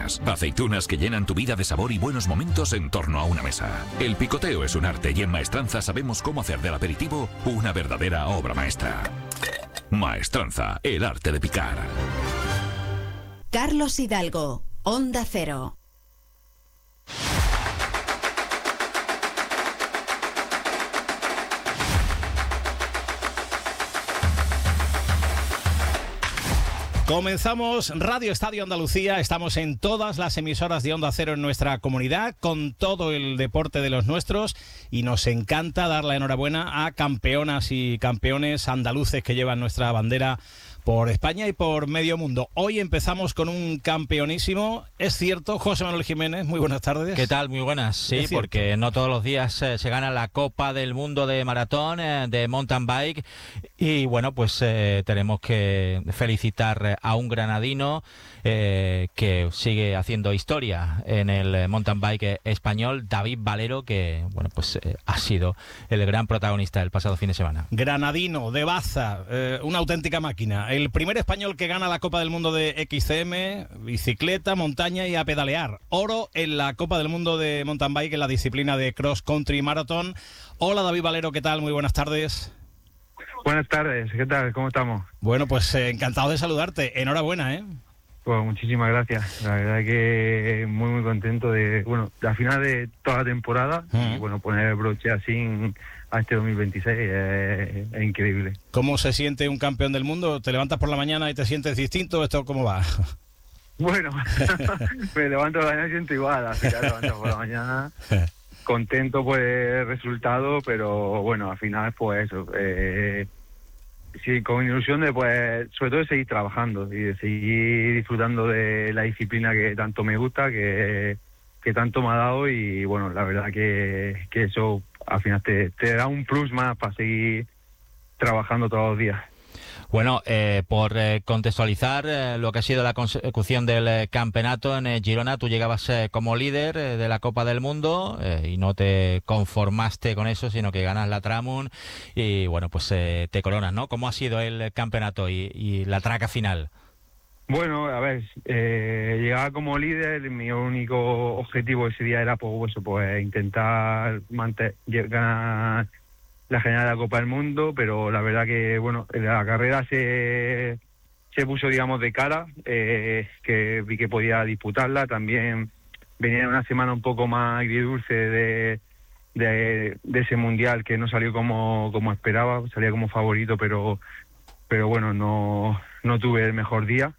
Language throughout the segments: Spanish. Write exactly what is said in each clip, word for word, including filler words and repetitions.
aceitunas. Aceitunas que llenan tu vida de sabor y buenos momentos en torno a una mesa. El picoteo es un arte y en Maestranza sabemos cómo hacer del aperitivo una verdadera obra maestra. Maestranza, el arte de picar. Carlos Hidalgo, Onda Cero. Comenzamos Radio Estadio Andalucía, estamos en todas las emisoras de Onda Cero en nuestra comunidad, con todo el deporte de los nuestros, y nos encanta dar la enhorabuena a campeonas y campeones andaluces que llevan nuestra bandera por España y por medio mundo. Hoy empezamos con un campeonísimo, es cierto, José Manuel Jiménez, muy buenas tardes. ¿Qué tal? Muy buenas, sí, porque no todos los días eh, se gana la Copa del Mundo de Maratón, eh, de Mountain Bike, y bueno, pues eh, tenemos que felicitar a un granadino eh, que sigue haciendo historia en el Mountain Bike español, David Valero, que bueno, pues eh, ha sido el gran protagonista del pasado fin de semana. Granadino, de Baza, eh, una auténtica máquina. El primer español que gana la Copa del Mundo de X C M, bicicleta, montaña y a pedalear. Oro en la Copa del Mundo de Mountain Bike en la disciplina de Cross Country Marathon. Hola David Valero, ¿qué tal? Muy buenas tardes. Buenas tardes, ¿qué tal? ¿Cómo estamos? Bueno, pues eh, encantado de saludarte. Enhorabuena, ¿eh? Pues muchísimas gracias. La verdad que muy, muy contento de, bueno, de al final de toda la temporada, uh-huh. y bueno, poner el broche así en, a este dos mil veintiséis es, es increíble. ¿Cómo se siente un campeón del mundo? ¿Te levantas por la mañana y te sientes distinto? ¿Esto cómo va? Bueno, me levanto por la mañana y siento igual. Al final levanto por la mañana contento por el resultado, pero bueno, al final pues eso, eh, sí, con ilusión de pues, sobre todo de seguir trabajando y de seguir disfrutando de la disciplina que tanto me gusta, que, que tanto me ha dado, y bueno, la verdad que, que eso al final te, te da un plus más para seguir trabajando todos los días. Bueno, eh, por eh, contextualizar eh, lo que ha sido la consecución del eh, campeonato en eh, Girona, tú llegabas eh, como líder eh, de la Copa del Mundo eh, y no te conformaste con eso, sino que ganas la Tramon y bueno, pues eh, te coronas, ¿no? ¿Cómo ha sido el campeonato y, y la traca final? Bueno, a ver, eh, llegaba como líder, mi único objetivo ese día era pues, eso, pues intentar mantener, ganar la general de la Copa del Mundo, pero la verdad que, bueno, la carrera se, se puso, digamos, de cara, eh, que vi que podía disputarla. También venía una semana un poco más agridulce de, de, de ese mundial que no salió como, como esperaba, salía como favorito, pero, pero bueno, no, no tuve el mejor día.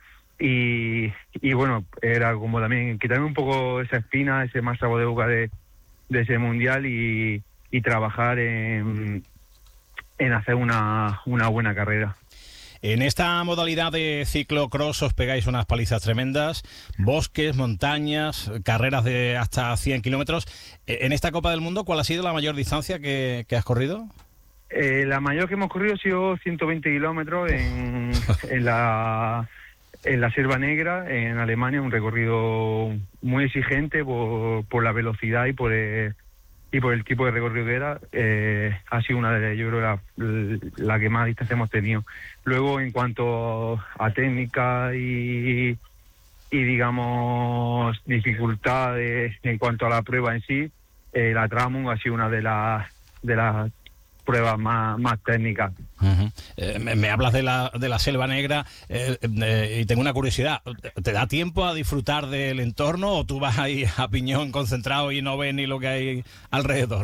Y, y bueno, era como también quitarme un poco esa espina, ese más sabor de boca de, de ese mundial y y trabajar en, en hacer una, una buena carrera. En esta modalidad de ciclocross os pegáis unas palizas tremendas, bosques, montañas, carreras de hasta cien kilómetros. En esta Copa del Mundo, ¿cuál ha sido la mayor distancia que, que has corrido? Eh, la mayor que hemos corrido ha sido ciento veinte kilómetros en, en la... en la Selva Negra, en Alemania, un recorrido muy exigente por, por la velocidad y por el, y por el tipo de recorrido que era. Eh, ha sido una de, yo creo, la, la que más distancia hemos tenido. Luego, en cuanto a técnica y, y digamos, dificultades en cuanto a la prueba en sí, eh, la Tramon ha sido una de las de las pruebas más, más técnicas. Uh-huh. Eh, me, me hablas de la, de la Selva Negra eh, eh, y tengo una curiosidad. ¿Te da tiempo a disfrutar del entorno o tú vas ahí a piñón concentrado y no ves ni lo que hay alrededor?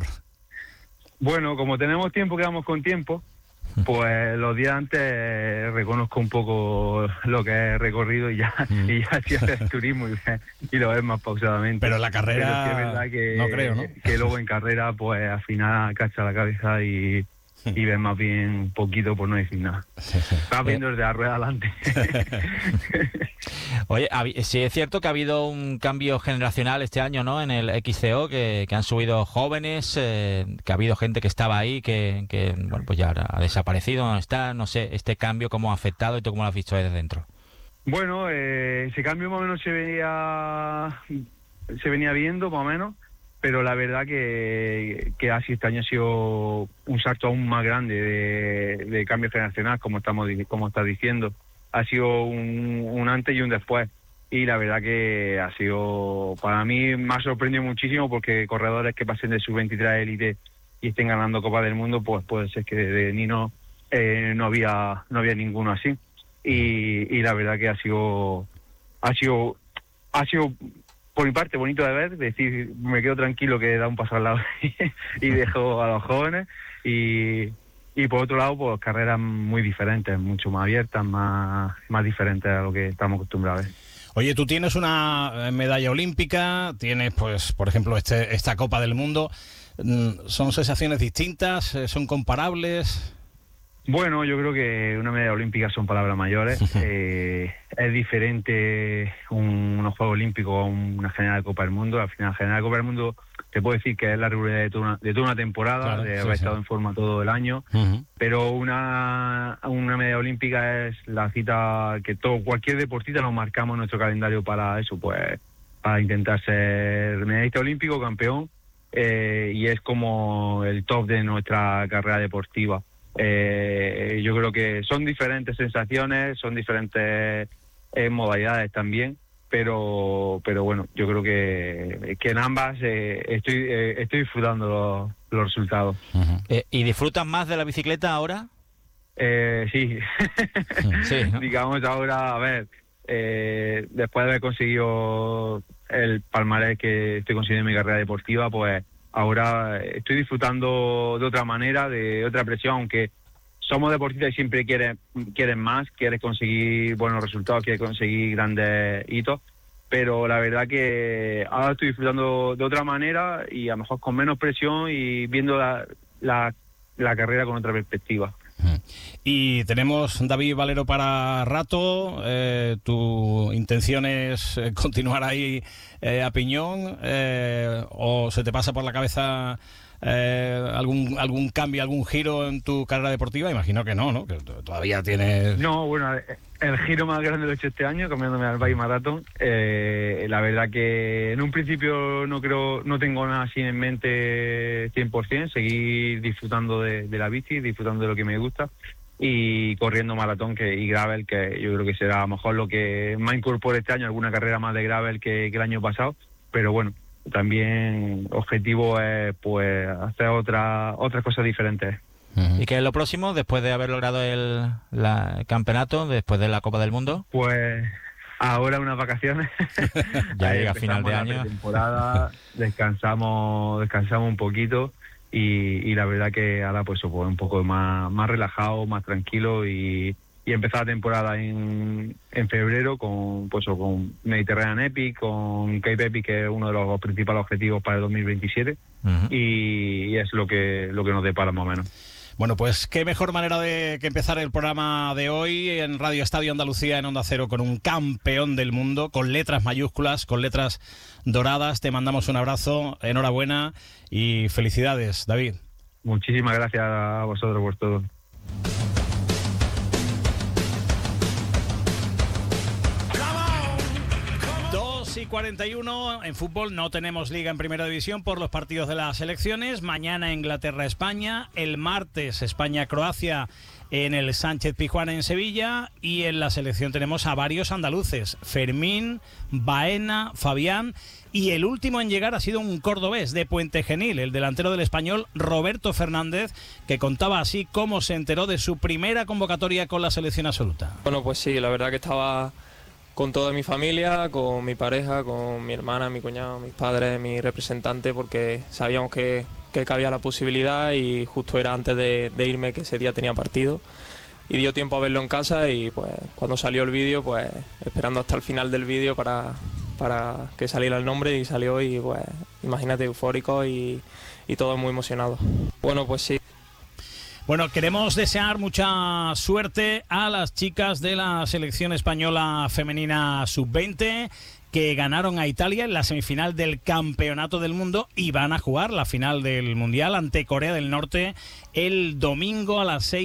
Bueno, como tenemos tiempo, quedamos con tiempo, pues los días antes reconozco un poco lo que he recorrido y ya, mm. y ya sí haces turismo y, y lo ves más pausadamente. Pero la carrera, pero sí es verdad que, no creo, ¿no? Que luego en carrera, pues al final cacha la cabeza y, y ves más bien un poquito, por no decir nada. Estás viendo desde la rueda adelante. Oye, sí es cierto que ha habido un cambio generacional este año, ¿no? En el X C O, que, que han subido jóvenes, eh, que ha habido gente que estaba ahí, que, que bueno, pues ya ha desaparecido, no está, no sé, este cambio cómo ha afectado y tú cómo lo has visto desde dentro. Bueno, eh, ese cambio más o menos se venía, se venía viendo más o menos, pero la verdad que, que así este año ha sido un salto aún más grande de, de cambio generacional, como estamos como estás diciendo. Ha sido un, un antes y un después, y y la verdad que ha sido, para mí me ha sorprendido muchísimo, porque corredores que pasen de sub veintitrés a élite y estén ganando Copa del Mundo, pues puede ser que de Nino eh, no había no había ninguno así, y, y la verdad que ha sido ha sido ha sido por mi parte bonito de ver, decir, me quedo tranquilo que da un paso al lado y dejo a los jóvenes, y Y por otro lado, pues carreras muy diferentes, mucho más abiertas, más, más diferentes a lo que estamos acostumbrados a ver. Oye, tú tienes una medalla olímpica, tienes, pues, por ejemplo, este, esta Copa del Mundo. ¿Son sensaciones distintas? ¿Son comparables? Bueno, yo creo que una medalla olímpica son palabras mayores. eh, es diferente un, unos Juegos Olímpicos a una general Copa del Mundo. Al final, la general Copa del Mundo te puedo decir que es la regularidad de toda una, de toda una temporada, claro, de haber sí, estado sí. en forma todo el año. Uh-huh. Pero una, una medalla olímpica es la cita que todo cualquier deportista nos marcamos en nuestro calendario para eso, pues para intentar ser medallista olímpico, campeón, eh, y es como el top de nuestra carrera deportiva. Eh, yo creo que son diferentes sensaciones, son diferentes eh, modalidades también, pero pero bueno, yo creo que, que en ambas eh, estoy eh, estoy disfrutando los, los resultados. Uh-huh. eh, ¿Y disfrutas más de la bicicleta ahora? Eh, sí, sí ¿no? Digamos ahora, a ver, eh, después de haber conseguido el palmarés que estoy consiguiendo en mi carrera deportiva, pues ahora estoy disfrutando de otra manera, de otra presión, aunque somos deportistas y siempre quieres, quieres más, quieres conseguir buenos resultados, quieres conseguir grandes hitos, pero la verdad que ahora estoy disfrutando de otra manera y a lo mejor con menos presión y viendo la, la, la carrera con otra perspectiva. Y tenemos David Valero para rato. Eh, ¿Tu intención es continuar ahí eh, a piñón eh, o se te pasa por la cabeza eh, algún algún cambio, algún giro en tu carrera deportiva? Imagino que no, ¿no? Que todavía tienes... No, bueno, el giro más grande lo he hecho este año, cambiándome al bike maratón. Eh, la verdad que en un principio no creo, no tengo nada así en mente cien por ciento, seguir disfrutando de, de la bici, disfrutando de lo que me gusta y corriendo maratón que y gravel, que yo creo que será a lo mejor lo que más incorpore este año, alguna carrera más de gravel que, que el año pasado, pero bueno, también objetivo es pues hacer otra, otras cosas diferentes. Uh-huh. ¿Y qué es lo próximo después de haber logrado el, la, el campeonato, después de la Copa del Mundo? Pues ahora unas vacaciones. Ya llega a final de año. Temporada, descansamos, descansamos un poquito y, y la verdad que ahora pues, pues un poco más, más relajado, más tranquilo y, y empezar la temporada en, en febrero con pues con Mediterranean Epic, con Cape Epic, que es uno de los principales objetivos para el dos mil veintisiete. Uh-huh. y, y es lo que lo que nos depara más o menos. Bueno, pues qué mejor manera de que empezar el programa de hoy en Radio Estadio Andalucía, en Onda Cero, con un campeón del mundo, con letras mayúsculas, con letras doradas. Te mandamos un abrazo, enhorabuena y felicidades, David. Muchísimas gracias a vosotros por todo. Y cuarenta y uno, en fútbol no tenemos liga en primera división por los partidos de las selecciones. Mañana Inglaterra-España, el martes España-Croacia en el Sánchez Pizjuán en Sevilla, y en la selección tenemos a varios andaluces: Fermín, Baena, Fabián, y el último en llegar ha sido un cordobés de Puente Genil, el delantero del Español Roberto Fernández, que contaba así cómo se enteró de su primera convocatoria con la selección absoluta. Bueno, pues sí, la verdad que estaba con toda mi familia, con mi pareja, con mi hermana, mi cuñado, mis padres, mi representante, porque sabíamos que, que cabía la posibilidad y justo era antes de, de irme, que ese día tenía partido, y dio tiempo a verlo en casa y pues cuando salió el vídeo, pues esperando hasta el final del vídeo para, para que saliera el nombre, y salió y pues imagínate, eufórico y, y todo muy emocionado. Bueno, pues sí. Bueno, queremos desear mucha suerte a las chicas de la selección española femenina sub veinte, que ganaron a Italia en la semifinal del Campeonato del Mundo y van a jugar la final del Mundial ante Corea del Norte el domingo a las seis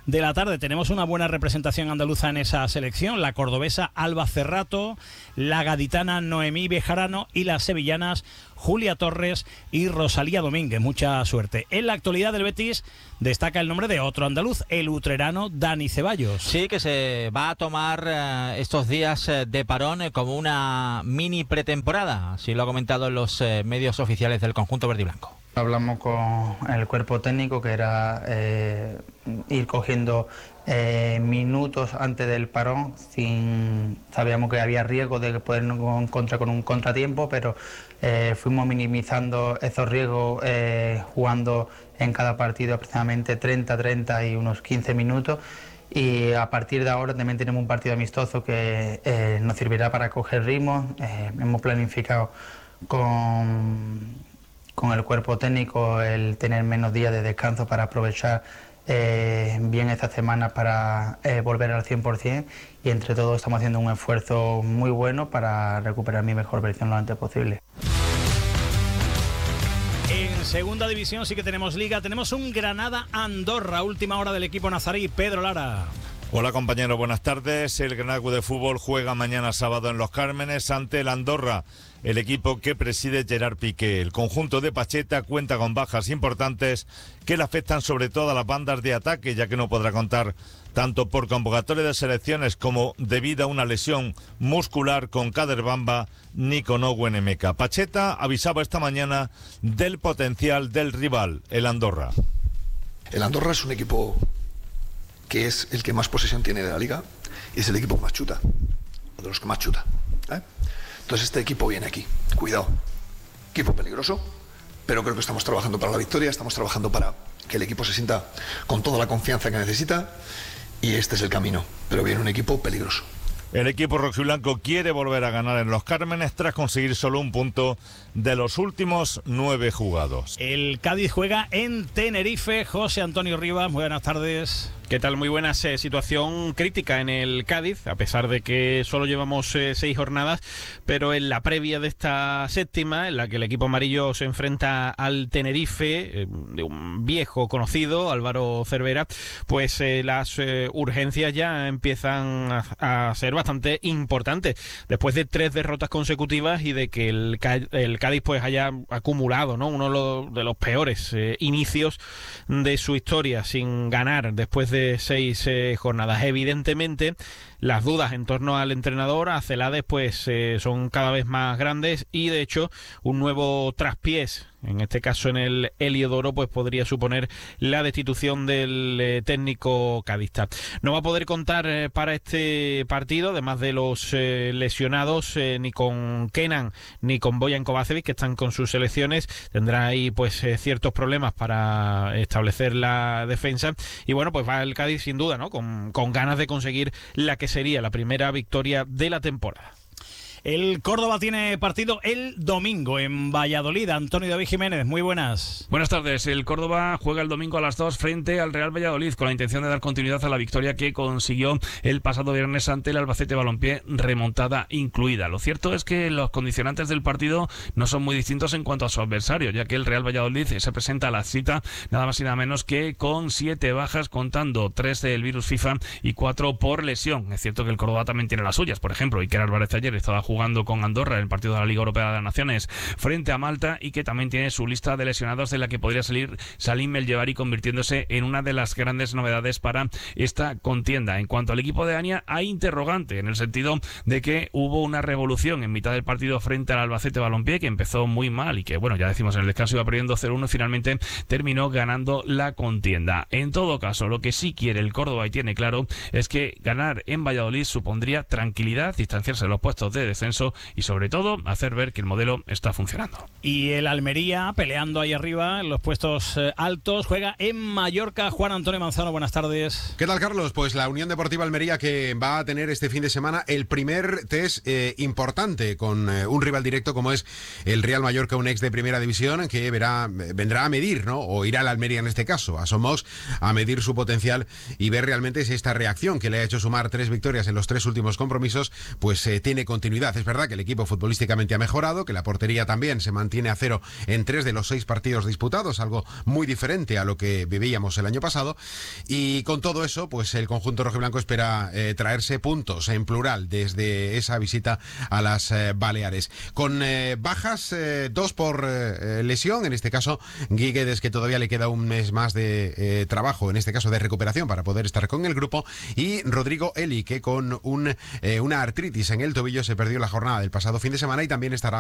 de la tarde. Tenemos una buena representación andaluza en esa selección, la cordobesa Alba Cerrato, la gaditana Noemí Bejarano y las sevillanas Julia Torres y Rosalía Domínguez. Mucha suerte. En la actualidad del Betis destaca el nombre de otro andaluz, el utrerano Dani Ceballos. Sí, que se va a tomar eh, estos días eh, de parón eh, como una mini pretemporada, así lo ha comentado en los eh, medios oficiales del conjunto verde y blanco. Hablamos con el cuerpo técnico, que era eh, ir cogiendo eh, minutos antes del parón. Sin, sabíamos que había riesgo de podernos encontrar con un contratiempo, pero eh, fuimos minimizando esos riesgos eh, jugando en cada partido aproximadamente treinta, treinta y unos quince minutos. Y a partir de ahora también tenemos un partido amistoso que eh, nos servirá para coger ritmo. Eh, hemos planificado con... con el cuerpo técnico el tener menos días de descanso para aprovechar eh, bien esta semana para eh, volver al cien por ciento, y entre todos estamos haciendo un esfuerzo muy bueno para recuperar mi mejor versión lo antes posible. En segunda división sí que tenemos liga, tenemos un Granada-Andorra, última hora del equipo nazarí. Pedro Lara. Hola compañeros, buenas tardes. El Granada Club de Fútbol juega mañana sábado en Los Cármenes ante el Andorra, el equipo que preside Gerard Piqué. El conjunto de Pacheta cuenta con bajas importantes que le afectan sobre todo a las bandas de ataque, ya que no podrá contar tanto por convocatoria de selecciones como debido a una lesión muscular con Kader Bamba ni con Owen Emeka. Pacheta avisaba esta mañana del potencial del rival, el Andorra. El Andorra es un equipo que es el que más posesión tiene de la liga y es el equipo que más chuta, o de los que más chuta, ¿eh? Entonces este equipo viene aquí, cuidado, equipo peligroso, pero creo que estamos trabajando para la victoria, estamos trabajando para que el equipo se sienta con toda la confianza que necesita, y este es el camino, pero viene un equipo peligroso. El equipo rojiblanco quiere volver a ganar en Los Cármenes tras conseguir solo un punto de los últimos nueve jugados. El Cádiz juega en Tenerife. José Antonio Rivas, buenas tardes. ¿Qué tal? Muy buenas. Eh, situación crítica en el Cádiz, a pesar de que solo llevamos eh, seis jornadas, pero en la previa de esta séptima, en la que el equipo amarillo se enfrenta al Tenerife, eh, de un viejo conocido, Álvaro Cervera, pues eh, las eh, urgencias ya empiezan a, a ser bastante importantes. Después de tres derrotas consecutivas y de que el, el Cádiz pues haya acumulado, ¿no?, uno de los, de los peores eh, inicios de su historia sin ganar después de seis eh, jornadas. Evidentemente las dudas en torno al entrenador, a Celades, pues eh, son cada vez más grandes, y de hecho un nuevo traspiés, en este caso en el Heliodoro, pues podría suponer la destitución del eh, técnico cadista. No va a poder contar eh, para este partido, además de los eh, lesionados, eh, ni con Kenan ni con Bojan Kovacevic, que están con sus selecciones. Tendrá ahí pues eh, ciertos problemas para establecer la defensa, y bueno, pues va el Cádiz sin duda, ¿no?, con, con ganas de conseguir la que sería la primera victoria de la temporada. El Córdoba tiene partido el domingo en Valladolid. Antonio David Jiménez, muy buenas. Buenas tardes. El Córdoba juega el domingo a las dos frente al Real Valladolid, con la intención de dar continuidad a la victoria que consiguió el pasado viernes ante el Albacete Balompié, remontada incluida. Lo cierto es que los condicionantes del partido no son muy distintos en cuanto a su adversario, ya que el Real Valladolid se presenta a la cita nada más y nada menos que con siete bajas, contando tres del virus FIFA y cuatro por lesión. Es cierto que el Córdoba también tiene las suyas. Por ejemplo, Iker Álvarez ayer estaba jugando jugando con Andorra en el partido de la Liga Europea de las Naciones frente a Malta, y que también tiene su lista de lesionados, de la que podría salir Salim El Jebari, convirtiéndose en una de las grandes novedades para esta contienda. En cuanto al equipo de Ania, hay interrogante, en el sentido de que hubo una revolución en mitad del partido frente al Albacete Balompié, que empezó muy mal y que, bueno, ya decimos, en el descanso iba perdiendo cero uno y finalmente terminó ganando la contienda. En todo caso, lo que sí quiere el Córdoba y tiene claro es que ganar en Valladolid supondría tranquilidad, distanciarse de los puestos de descenso y sobre todo hacer ver que el modelo está funcionando. Y el Almería, peleando ahí arriba en los puestos eh, altos, juega en Mallorca. Juan Antonio Manzano, buenas tardes. ¿Qué tal, Carlos? Pues la Unión Deportiva Almería, que va a tener este fin de semana el primer test eh, importante con eh, un rival directo como es el Real Mallorca, un ex de primera división, que verá, vendrá a medir, ¿no?, o irá a la Almería en este caso, a Somos, a medir su potencial y ver realmente si esta reacción que le ha hecho sumar tres victorias en los tres últimos compromisos pues eh, tiene continuidad. tranquilidad. Es verdad que el equipo futbolísticamente ha mejorado, que la portería también se mantiene a cero en tres de los seis partidos disputados, algo muy diferente a lo que vivíamos el año pasado. Y con todo eso, pues el conjunto rojiblanco espera eh, traerse puntos en plural desde esa visita a las eh, Baleares. Con eh, bajas, eh, dos por eh, lesión, en este caso Guiguedes, que todavía le queda un mes más de eh, trabajo, en este caso de recuperación, para poder estar con el grupo, y Rodrigo Eli, que con un, eh, una artritis en el tobillo se perdió la jornada del pasado fin de semana y también estará